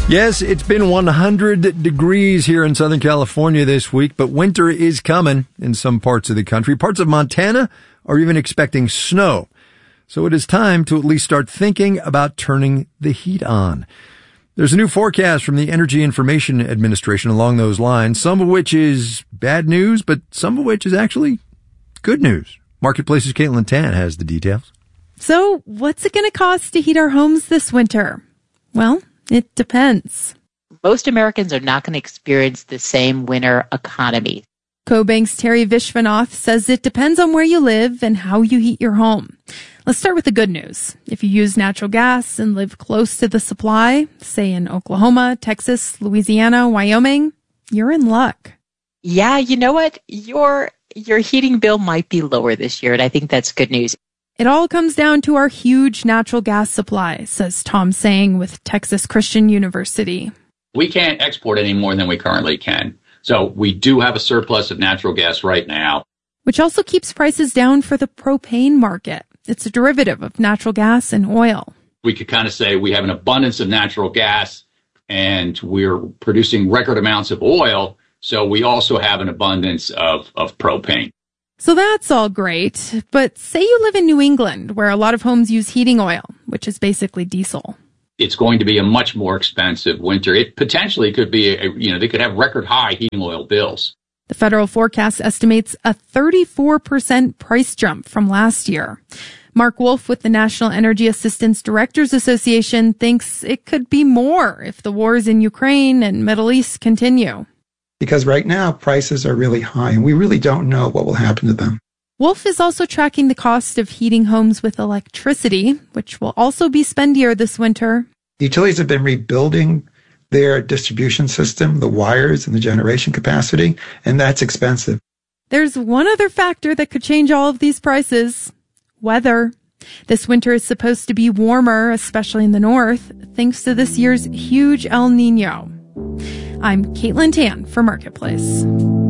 Yes, it's been 100 degrees here in Southern California this week, but winter is coming in some parts of the country. Parts of Montana are even expecting snow. So it is time to at least start thinking about turning the heat on. There's a new forecast from the Energy Information Administration along those lines, some of which is bad news, but some of which is actually good news. Marketplace's Caitlin Tan has the details. So what's it going to cost to heat our homes this winter? Well, it depends. Most Americans are not going to experience the same winter economy. CoBank's Terry Vishwanath says it depends on where you live and how you heat your home. Let's start with the good news. If you use natural gas and live close to the supply, say in Oklahoma, Texas, Louisiana, Wyoming, you're in luck. Yeah, you know what? Your heating bill might be lower this year, and I think that's good news. It all comes down to our huge natural gas supply, says Tom Sang with Texas Christian University. We can't export any more than we currently can. So we do have a surplus of natural gas right now. Which also keeps prices down for the propane market. It's a derivative of natural gas and oil. We could kind of say we have an abundance of natural gas and we're producing record amounts of oil. So we also have an abundance of propane. So that's all great, but say you live in New England, where a lot of homes use heating oil, which is basically diesel. It's going to be a much more expensive winter. It potentially could be, they could have record high heating oil bills. The federal forecast estimates a 34% price jump from last year. Mark Wolf with the National Energy Assistance Directors Association thinks it could be more if the wars in Ukraine and Middle East continue. Because right now, prices are really high, and we really don't know what will happen to them. Wolf is also tracking the cost of heating homes with electricity, which will also be spendier this winter. The utilities have been rebuilding their distribution system, the wires and the generation capacity, and that's expensive. There's one other factor that could change all of these prices. Weather. This winter is supposed to be warmer, especially in the north, thanks to this year's huge El Nino. I'm Caitlin Tan for Marketplace.